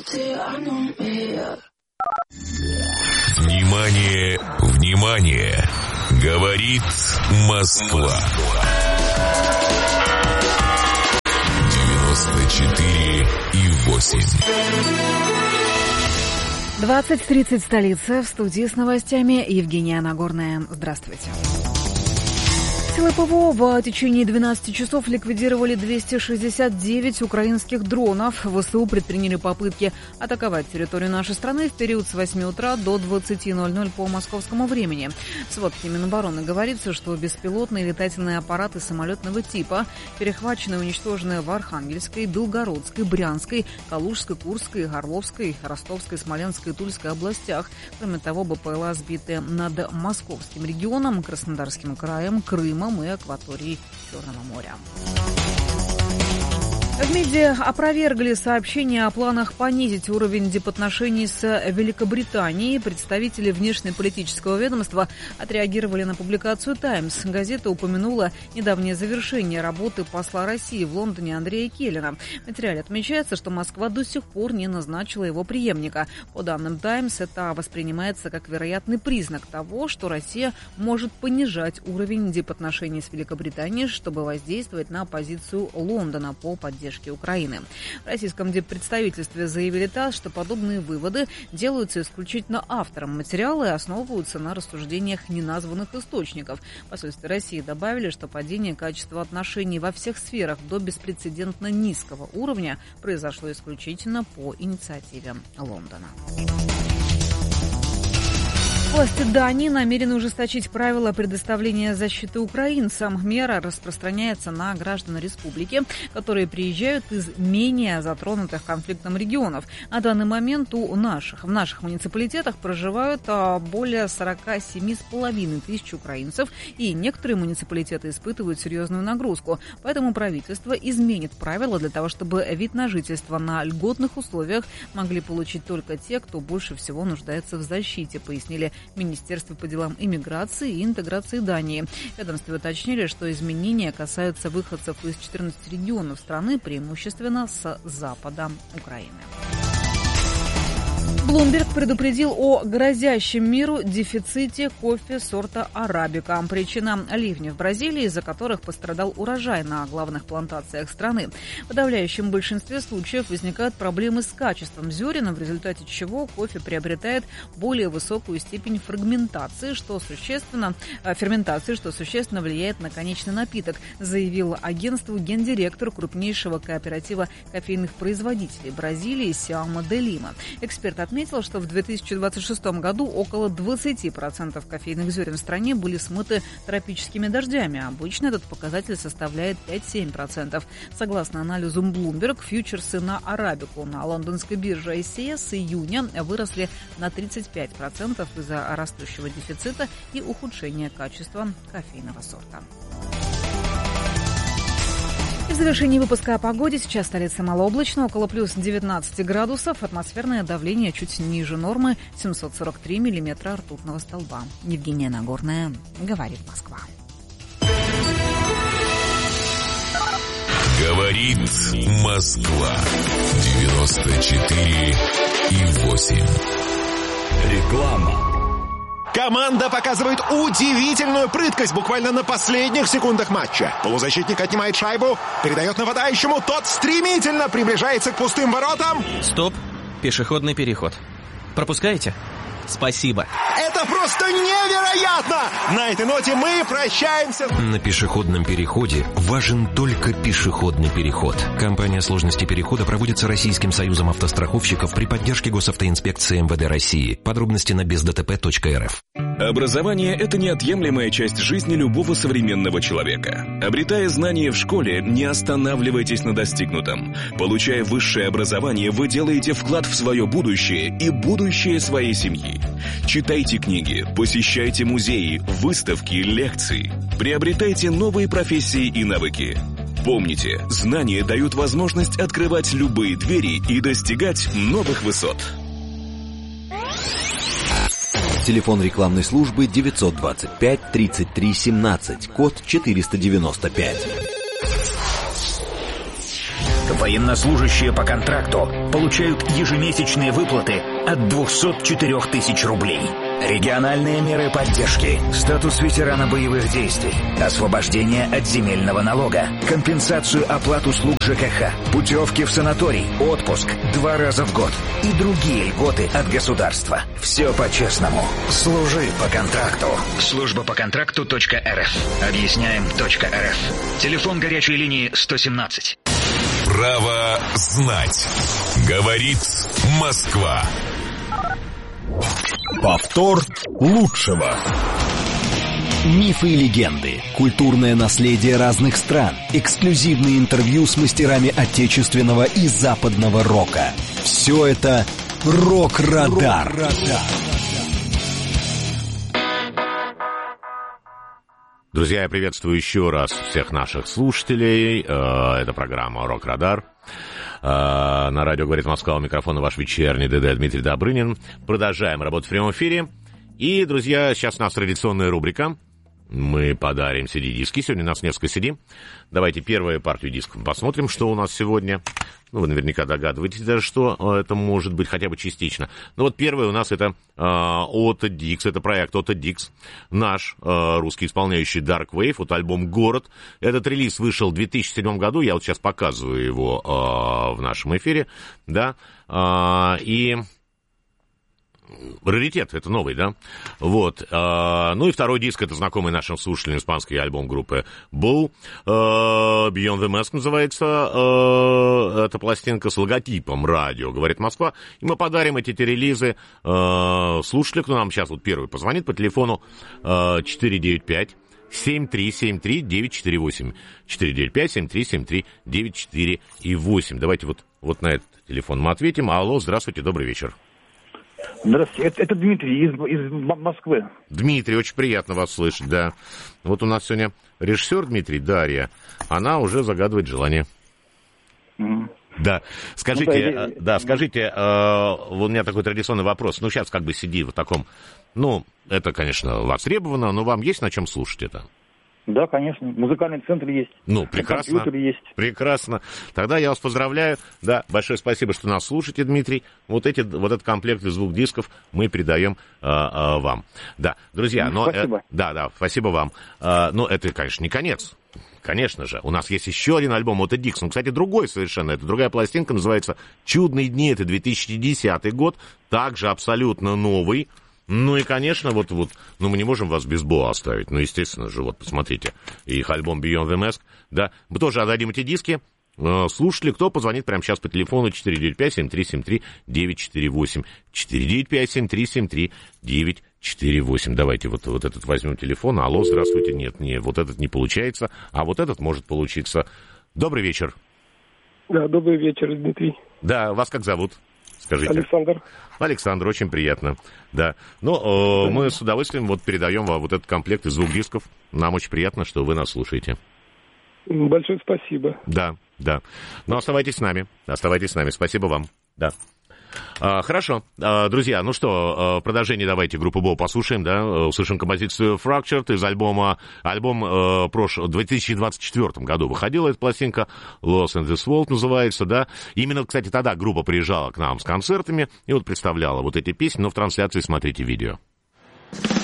Внимание, внимание! Говорит Москва. 94,8. 20:30 столица. В студии с новостями Евгения Нагорная. Здравствуйте. Силы ПВО в течение 12 часов ликвидировали 269 украинских дронов. ВСУ предприняли попытки атаковать территорию нашей страны в период с 8 утра до 20:00 по московскому времени. В сводке Минобороны говорится, что беспилотные летательные аппараты самолетного типа перехвачены и уничтожены в Архангельской, Белгородской, Брянской, Калужской, Курской, Орловской, Ростовской, Смоленской и Тульской областях. Кроме того, БПЛА сбиты над Московским регионом, Краснодарским краем, Крымом и акваторией Черного моря. В МИДе опровергли сообщения о планах понизить уровень дипотношений с Великобританией. Представители внешнеполитического ведомства отреагировали на публикацию «Таймс». Газета упомянула недавнее завершение работы посла России в Лондоне Андрея Келлера. В материале отмечается, что Москва до сих пор не назначила его преемника. По данным «Таймс», это воспринимается как вероятный признак того, что Россия может понижать уровень дипотношений с Великобританией, чтобы воздействовать на позицию Лондона по поддержке Украины. В российском диппредставительстве заявили ТАСС, что подобные выводы делаются исключительно автором материала и основываются на рассуждениях неназванных источников. В посольстве России добавили, что падение качества отношений во всех сферах до беспрецедентно низкого уровня произошло исключительно по инициативе Лондона. Власти Дании намерены ужесточить правила предоставления защиты украинцам. Мера распространяется на граждан республики, которые приезжают из менее затронутых конфликтом регионов. На данный момент в наших муниципалитетах проживают более 47,5 тысяч украинцев, и некоторые муниципалитеты испытывают серьезную нагрузку. Поэтому правительство изменит правила для того, чтобы вид на жительство на льготных условиях могли получить только те, кто больше всего нуждается в защите, пояснили Министерство по делам иммиграции и интеграции Дании. Ведомстве уточнили, что изменения касаются выходцев из 14 регионов страны, преимущественно с запада Украины. Bloomberg предупредил о грозящем миру дефиците кофе сорта арабика. Причина – ливни в Бразилии, из-за которых пострадал урожай на главных плантациях страны. В подавляющем большинстве случаев возникают проблемы с качеством зерен, в результате чего кофе приобретает более высокую степень ферментации, что существенно влияет на конечный напиток, заявил агентству гендиректор крупнейшего кооператива кофейных производителей Бразилии Сиама де Лима. Эксперт отметил, что в 2026 году около 20% кофейных зерен в стране были смыты тропическими дождями. Обычно этот показатель составляет 5-7%. Согласно анализу Bloomberg, фьючерсы на арабику на лондонской бирже ICE с июня выросли на 35% из-за растущего дефицита и ухудшения качества кофейного сорта. В завершении выпуска о погоде. Сейчас столица малооблачно, около плюс 19 градусов. Атмосферное давление чуть ниже нормы, 743 миллиметра ртутного столба. Евгения Нагорная, говорит Москва. Говорит Москва. 94,8. Реклама. Команда показывает удивительную прыткость буквально на последних секундах матча. Полузащитник отнимает шайбу, передает нападающему, тот стремительно приближается к пустым воротам. Стоп, пешеходный переход. Пропускаете? Спасибо. Это просто невероятно! На этой ноте мы прощаемся. На пешеходном переходе важен только пешеходный переход. Кампания сложности перехода проводится Российским союзом автостраховщиков при поддержке Госавтоинспекции МВД России. Подробности на бездтп.рф. Образование – это неотъемлемая часть жизни любого современного человека. Обретая знания в школе, не останавливайтесь на достигнутом. Получая высшее образование, вы делаете вклад в свое будущее и будущее своей семьи. Читайте книги, посещайте музеи, выставки, лекции. Приобретайте новые профессии и навыки. Помните, знания дают возможность открывать любые двери и достигать новых высот. Телефон рекламной службы 925 33 17, код 495. Военнослужащие по контракту получают ежемесячные выплаты от 204 тысяч рублей. Региональные меры поддержки, статус ветерана боевых действий, освобождение от земельного налога, компенсацию оплат услуг ЖКХ, путевки в санаторий, отпуск 2 раза в год и другие льготы от государства. Все по-честному. Служи по контракту. Служба по контракту.рф. Объясняем.рф. Телефон горячей линии 117. Право знать. Говорит Москва. Повтор лучшего. Мифы и легенды, культурное наследие разных стран, эксклюзивные интервью с мастерами отечественного и западного рока. Все это «Рок-Радар». Друзья, я приветствую еще раз всех наших слушателей. Это программа «Рок-Радар». На радио «Говорит Москва», у микрофона ваш вечерний ДД Дмитрий Добрынин. Продолжаем работать в прямом эфире. И, друзья, сейчас у нас традиционная рубрика. Мы подарим CD-диски. Сегодня у нас несколько CD. Давайте первую партию дисков посмотрим, что у нас сегодня. Ну, вы наверняка догадываетесь даже, что это может быть хотя бы частично. Но вот первое у нас это Отто Дикс. Это проект Отто Дикс. Наш русский исполняющий Dark Wave. Вот альбом «Город». Этот релиз вышел в 2007 году. Я вот сейчас показываю его в нашем эфире. Да. И... раритет, это новый, да? Вот. Ну и второй диск, это знакомый нашим слушателям испанский альбом группы Bull. Beyond the Mask называется. Это пластинка с логотипом радио, говорит Москва. И мы подарим эти релизы слушателю, кто нам сейчас вот первый позвонит по телефону 495 7373-948. 495-7373-948. Давайте вот на этот телефон мы ответим. Алло, здравствуйте, добрый вечер. Здравствуйте, это Дмитрий из Москвы. Дмитрий, очень приятно вас слышать, да. Вот у нас сегодня режиссер Дмитрий, Дарья, она уже загадывает желание. Да, скажите, скажите, у меня такой традиционный вопрос. Ну, сейчас как бы CD в таком, ну, это, конечно, востребовано, но вам есть на чем слушать это? Да, конечно. Музыкальный центр есть. Ну, прекрасно. Компьютер есть. Прекрасно. Тогда я вас поздравляю. Да, большое спасибо, что нас слушаете, Дмитрий. Вот этот комплект из 2 дисков мы передаем вам. Да, друзья, но... Спасибо. Да, спасибо вам. Но это, конечно, не конец. Конечно же. У нас есть еще один альбом Отто Дикс. Он, кстати, другой совершенно. Это другая пластинка, называется «Чудные дни». Это 2010 год. Также абсолютно новый. Ну и, конечно, вот, ну мы не можем вас без БО оставить. Ну, естественно же, вот, посмотрите, их альбом Beyond the Mask, да. Мы тоже отдадим эти диски. Слушатели, кто позвонит прямо сейчас по телефону 495-7373-948. 495-7373-948. Давайте вот этот возьмем телефон. Алло, здравствуйте. Нет, вот этот не получается, а вот этот может получиться. Добрый вечер. Да, добрый вечер, Дмитрий. Да, вас как зовут? Скажите. Александр. Александр, очень приятно, да. Ну, мы с удовольствием вот передаем вам вот этот комплект из 2 дисков. Нам очень приятно, что вы нас слушаете. Большое спасибо. Да. Ну, оставайтесь с нами. Спасибо вам, да. Хорошо, друзья, ну что, продолжение давайте группу Бо послушаем, да, услышим композицию Fractured из альбом в 2024 году выходила эта пластинка, Lost in this World называется, да, именно, кстати, тогда группа приезжала к нам с концертами и вот представляла вот эти песни, но в трансляции смотрите видео.